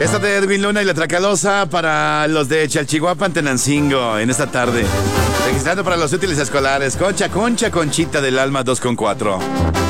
Esta de Edwin Luna y La Tracalosa para los de Chalchihuapan, Tenancingo, en esta tarde. Registrando para los útiles escolares. Concha, Conchita del Alma 2 con 4.